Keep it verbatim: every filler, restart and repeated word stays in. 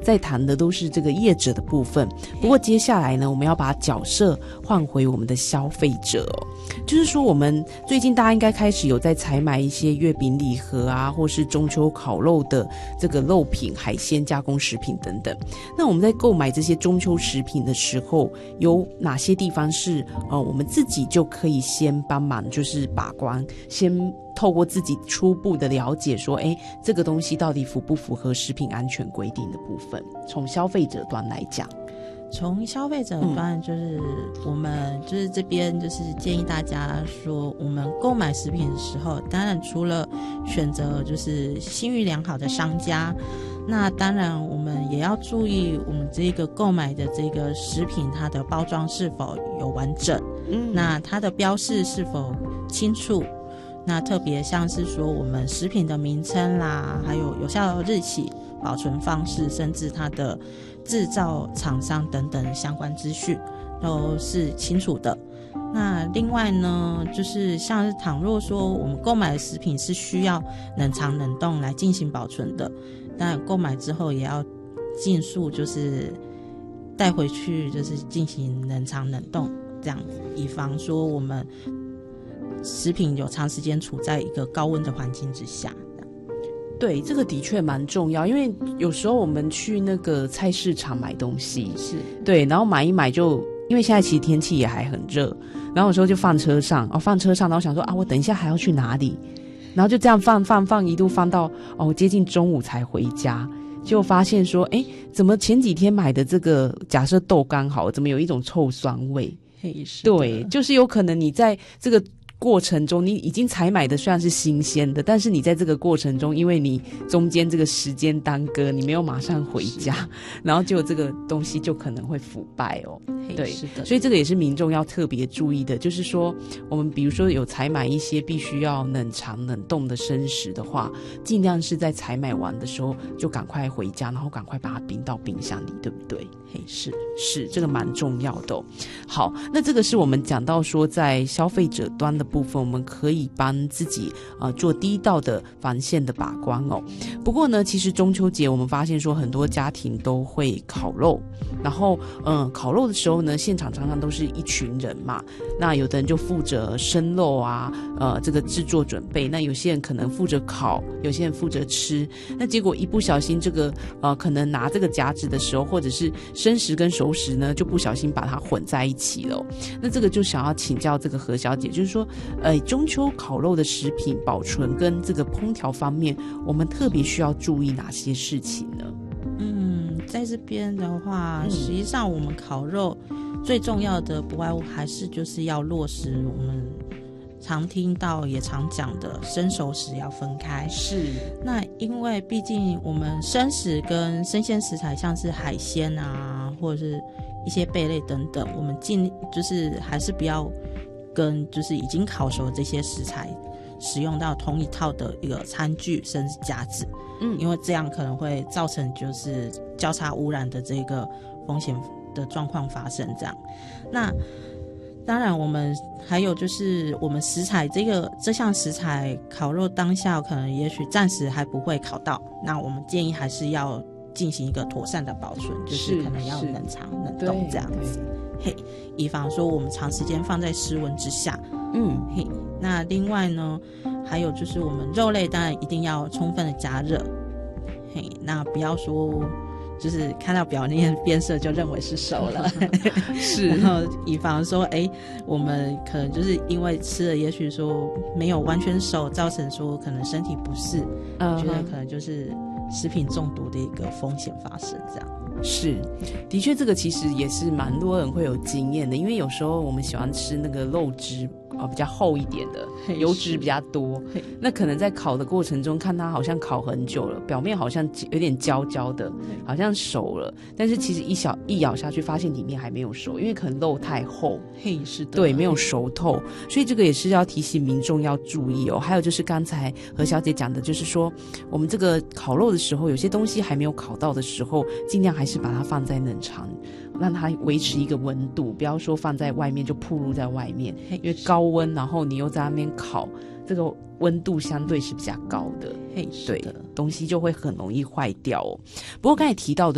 在谈的都是这个业者的部分。不过接下来呢，我们要把角色换回我们的消费者哦，就是说我们最近大家应该开始有在采买一些月饼礼盒啊，或是中秋烤肉的这个肉品、海鲜加工食品等等。那我们在购买这些中秋食品的时候，有哪些地方是呃我们自己就可以先帮忙就是把关，先透过自己初步的了解说，哎，这个东西到底符不符合食品安全规定的部分，从消费者端来讲。 从消费者端，就是我们就是这边就是建议大家说，我们购买食品的时候，当然除了选择就是信誉良好的商家，那当然我们也要注意我们这个购买的这个食品它的包装是否有完整，嗯，那它的标示是否清楚，那特别像是说我们食品的名称啦，还有有效日期、保存方式，甚至它的制造厂商等等相关资讯都是清楚的。那另外呢，就是像是倘若说我们购买的食品是需要冷藏冷冻来进行保存的，当然购买之后也要尽速就是带回去，就是进行冷藏冷冻，这样以防说我们食品有长时间处在一个高温的环境之下。 对，这个的确蛮重要，因为有时候我们去那个菜市场买东西， 是对，然后买一买就，因为现在其实天气也还很热，然后有时候就放车上，哦，放车上，然后想说啊，我等一下还要去哪里，然后就这样放放放，一路放到哦接近中午才回家，就发现说，哎，怎么前几天买的这个假设豆干好，怎么有一种臭酸味？对，就是有可能你在这个过程中，你已经采买的虽然是新鲜的，但是你在这个过程中，因为你中间这个时间耽搁，你没有马上回家，然后就这个东西就可能会腐败哦。对，是的，所以这个也是民众要特别注意的，就是说我们比如说有采买一些必须要冷藏冷冻的生食的话，尽量是在采买完的时候就赶快回家，然后赶快把它冰到冰箱里，对不对？嘿，是是，这个蛮重要的哦。好，那这个是我们讲到说在消费者端的部分，我们可以帮自己呃做第一道的防线的把关哦。不过呢，其实中秋节我们发现说很多家庭都会烤肉，然后嗯、呃，烤肉的时候呢，现场常常都是一群人嘛，那有的人就负责生肉啊，呃，这个制作准备，那有些人可能负责烤，有些人负责吃，那结果一不小心这个呃，可能拿这个夹子的时候，或者是生食跟熟食呢，就不小心把它混在一起了哦。那这个就想要请教这个何小姐，就是说，呃，中秋烤肉的食品保存跟这个烹调方面，我们特别需要注意哪些事情呢？ 嗯，在这边的话，实际上我们烤肉最重要的不外乎还是就是要落实我们常听到也常讲的生熟食要分开。 是， 那因为毕竟我们生食跟生鲜食材，像是海鲜啊，或者是一些贝类等等，我们尽就是还是不要跟就是已经烤熟的这些食材使用到同一套的一个餐具甚至夹子，嗯，因为这样可能会造成就是交叉污染的这个风险的状况发生。这样，那当然我们还有就是我们食材这个这项食材烤肉当下可能也许暂时还不会烤到，那我们建议还是要进行一个妥善的保存，就是可能要冷藏冷冻这样子，嘿，以防说我们长时间放在室温之下。嗯，嘿，那另外呢，还有就是我们肉类当然一定要充分的加热，嘿，那不要说就是看到表面变色就认为是熟了，是，然后以防说，哎，我们可能就是因为吃了，也许说没有完全熟，造成说可能身体不适，我、uh-huh. 觉得可能就是食品中毒的一个风险发生，这样。 是，的确这个其实也是蛮多人会有经验的，因为有时候我们喜欢吃那个肉汁呃比较厚一点的，油脂比较多，那可能在烤的过程中看它好像烤很久了，表面好像有点焦焦的，好像熟了，但是其实一小一咬下去发现里面还没有熟，因为可能肉太厚， 嘿，是的， 对，没有熟透，所以这个也是要提醒民众要注意哦。还有就是刚才何小姐讲的，就是说我们这个烤肉的时候，有些东西还没有烤到的时候，尽量还是把它放在冷藏，让它维持一个温度，不要说放在外面就暴露在外面，因为高温，然后你又在那边烤，这个温度相对是比较高的，嘿，对，东西就会很容易坏掉哦。不过刚才提到的